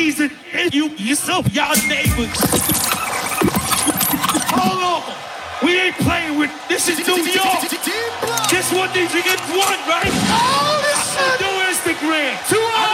season, and you yourself, y'all neighbors. Hold on. We ain't playing with, this is New York. This one needs to get one, right? Oh, this I do Instagram.